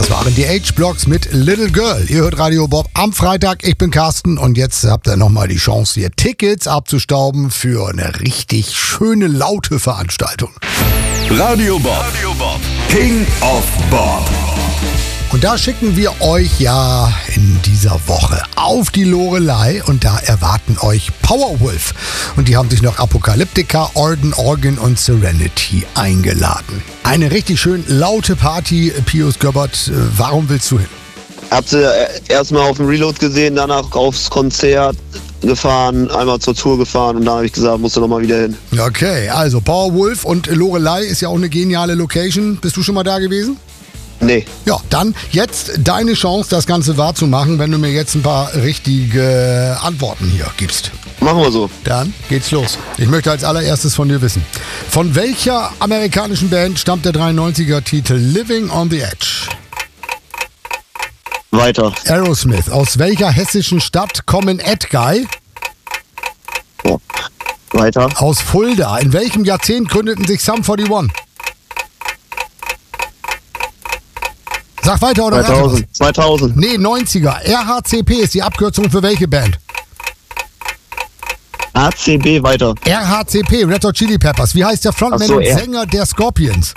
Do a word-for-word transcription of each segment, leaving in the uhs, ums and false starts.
Das waren die H-Blocks mit Little Girl. Ihr hört Radio Bob am Freitag. Ich bin Carsten und jetzt habt ihr nochmal die Chance, hier Tickets abzustauben für eine richtig schöne, laute Veranstaltung. Radio Bob, Radio Bob. King of Bob. Und da schicken wir euch ja in dieser Woche auf die Loreley und da erwarten euch Powerwolf. Und die haben sich noch Apocalyptica, Orden, Organ und Serenity eingeladen. Eine richtig schön laute Party. Pius Göbbert, warum willst du hin? Hab sie erstmal auf dem Reload gesehen, danach aufs Konzert gefahren, einmal zur Tour gefahren und dann habe ich gesagt, musst du nochmal wieder hin. Okay, also Powerwolf und Loreley ist ja auch eine geniale Location. Bist du schon mal da gewesen? Nee. Ja, dann jetzt deine Chance, das Ganze wahrzumachen, wenn du mir jetzt ein paar richtige Antworten hier gibst. Machen wir so. Dann geht's los. Ich möchte als allererstes von dir wissen, von welcher amerikanischen Band stammt der dreiundneunziger-Titel Living on the Edge? Weiter. Aerosmith. Aus welcher hessischen Stadt kommen Edguy? Ja. Weiter. Aus Fulda. In welchem Jahrzehnt gründeten sich Sum einundvierzig? Sag weiter oder zweitausend. zweitausend. Nee, neunziger. R H C P ist die Abkürzung für welche Band? A C B weiter. R H C P, Red Hot Chili Peppers. Wie heißt der Frontman Ach so, und R. Sänger der Scorpions?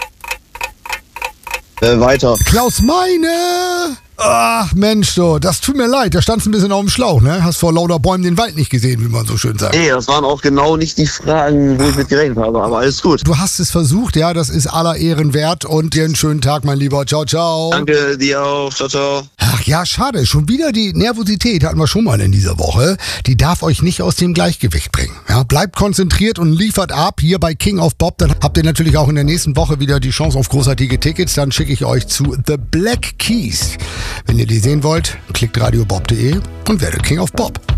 Äh, weiter. Klaus Meine! Ach Mensch, so, das tut mir leid, da standst ein bisschen auf dem Schlauch, ne? Hast vor lauter Bäumen den Wald nicht gesehen, wie man so schön sagt. Nee, das waren auch genau nicht die Fragen, wo ich mit gerechnet habe, aber alles gut. Du hast es versucht, ja, das ist aller Ehren wert und dir einen schönen Tag, mein Lieber. Ciao, ciao. Danke, dir auch. Ciao, ciao. Ach ja, schade, schon wieder die Nervosität hatten wir schon mal in dieser Woche. Die darf euch nicht aus dem Gleichgewicht bringen. Ja, bleibt konzentriert und liefert ab hier bei King of Bob. Dann habt ihr natürlich auch in der nächsten Woche wieder die Chance auf großartige Tickets. Dann schicke ich euch zu The Black Keys. Wenn ihr die sehen wollt, klickt radiobob punkt de und werdet King of Bob.